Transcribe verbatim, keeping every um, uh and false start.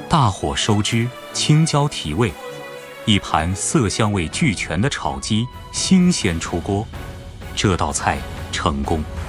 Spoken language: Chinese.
大火收汁，青椒提味，一盘色香味俱全的炒鸡新鲜出锅，这道菜成功。